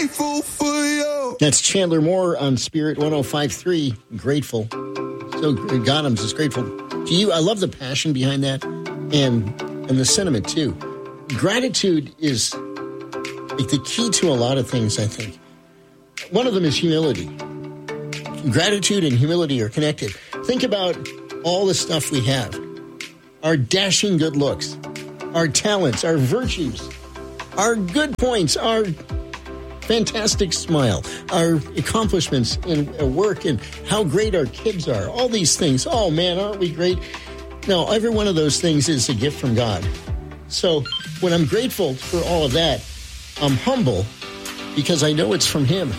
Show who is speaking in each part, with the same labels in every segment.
Speaker 1: grateful for you.
Speaker 2: That's Chandler Moore on Spirit 105.3. Grateful. So Gotham's is grateful to you. I love the passion behind that and the sentiment too. Gratitude is like the key to a lot of things, I think. One of them is humility. Gratitude and humility are connected. Think about all the stuff we have. Our dashing good looks, our talents, our virtues, our good points, our fantastic smile, our accomplishments in work, and how great our kids are. All these things. Oh, man, aren't we great? No, every one of those things is a gift from God. So when I'm grateful for all of that, I'm humble because I know it's from Him.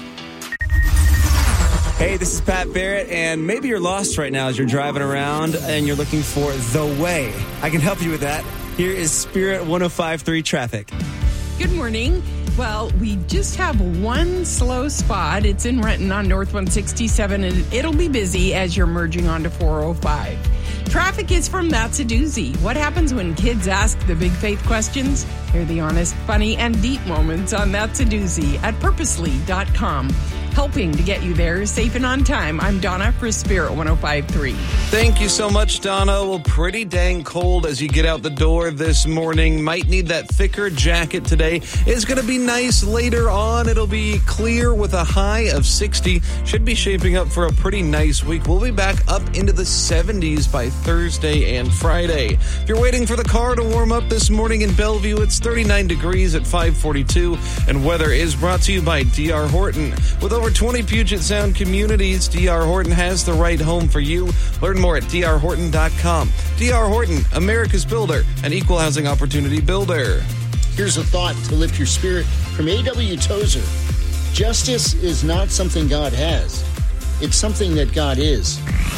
Speaker 3: Hey, this is Pat Barrett, and maybe you're lost right now as you're driving around and you're looking for the way. I can help you with that. Here is Spirit 105.3 traffic.
Speaker 4: Good morning. Well, we just have one slow spot. It's in Renton on North 167, and it'll be busy as you're merging onto 405. Traffic is from That's a Doozy. What happens when kids ask the big faith questions? Hear the honest, funny, and deep moments on That's a Doozy at purposely.com. Helping to get you there safe and on time. I'm Donna for Spirit 105.3.
Speaker 3: Thank you so much, Donna. Well, pretty dang cold as you get out the door this morning. Might need that thicker jacket today. It's going to be nice later on. It'll be clear with a high of 60. Should be shaping up for a pretty nice week. We'll be back up into the 70s by Thursday and Friday. If you're waiting for the car to warm up this morning in Bellevue, it's 39 degrees at 542. And weather is brought to you by D.R. Horton. With over 20 Puget Sound communities, D.R. Horton has the right home for you. Learn more at drhorton.com. D.R. Horton, America's builder, an equal housing opportunity builder.
Speaker 2: Here's a thought to lift your spirit from A.W. Tozer. Justice is not something God has. It's something that God is.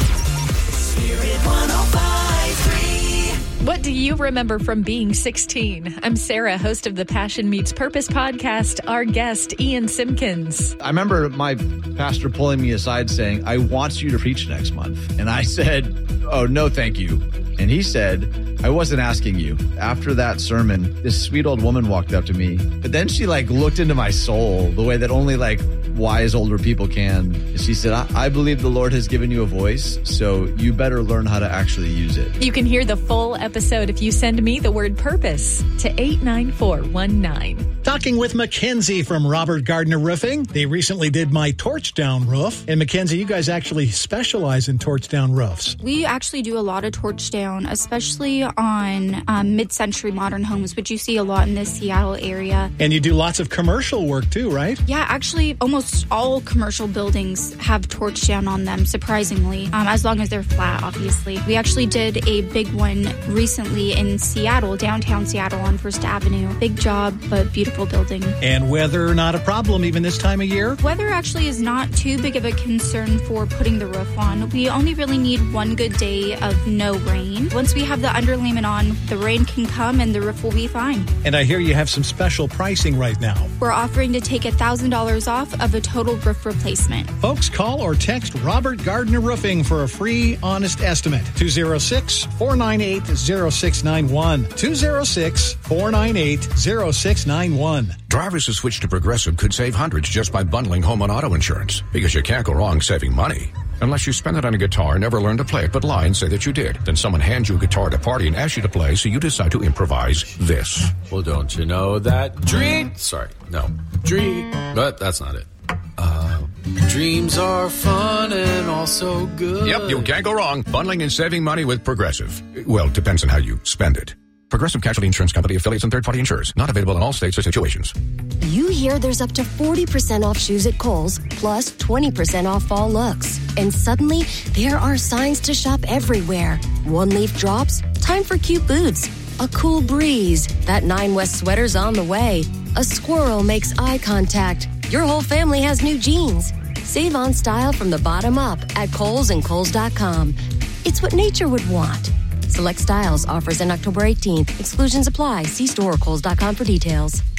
Speaker 5: Spirit 105.3.
Speaker 6: What do you remember from being 16? I'm Sarah, host of the Passion Meets Purpose podcast. Our guest, Ian Simpkins.
Speaker 7: I remember my pastor pulling me aside saying, I want you to preach next month. And I said, oh, no, thank you. And he said, I wasn't asking you. After that sermon, this sweet old woman walked up to me. But then she looked into my soul the way that only wise older people can. And she said, I believe the Lord has given you a voice, so you better learn how to actually use it.
Speaker 6: You can hear the full episode if you send me the word purpose to 89419.
Speaker 8: Talking with Mackenzie from Robert Gardner Roofing. They recently did my torch down roof. And Mackenzie, you guys actually specialize in torch down roofs.
Speaker 9: We actually do a lot of torch down, especially on mid-century modern homes, which you see a lot in the Seattle area.
Speaker 8: And you do lots of commercial work too, right?
Speaker 9: Yeah, actually, almost all commercial buildings have torch down on them, surprisingly, as long as they're flat, obviously. We actually did a big one recently in Seattle, downtown Seattle on First Avenue. Big job, but beautiful building.
Speaker 8: And weather not a problem even this time of year?
Speaker 9: Weather actually is not too big of a concern for putting the roof on. We only really need one good day of no rain. Once we have the underlayment on, the rain can come and the roof will be fine.
Speaker 8: And I hear you have some special pricing right now.
Speaker 9: We're offering to take $1,000 off of a total roof replacement.
Speaker 8: Folks, call or text Robert Gardner Roofing for a free, honest estimate. 206-498-0691. 206-498-0691.
Speaker 10: Drivers who switch to Progressive could save hundreds just by bundling home and auto insurance, because you can't go wrong saving money. Unless you spend it on a guitar, never learn to play it, but lie and say that you did. Then someone hands you a guitar at a party and asks you to play, so you decide to improvise this.
Speaker 11: Well, don't you know that but that's not it. Dreams are fun and also good.
Speaker 10: Yep, you can't go wrong bundling and saving money with Progressive. Well, depends on how you spend it. Progressive Casualty Insurance Company, affiliates, and third-party insurers. Not available in all states or situations.
Speaker 12: You hear there's up to 40% off shoes at Kohl's, plus 20% off fall looks. And suddenly, there are signs to shop everywhere. One leaf drops, time for cute boots. A cool breeze, that 9 West sweater's on the way. A squirrel makes eye contact. Your whole family has new jeans. Save on style from the bottom up at Kohl's and Kohl's.com. It's what nature would want. Select styles, offers in October 18th. Exclusions apply. See store or Kohl's.com for details.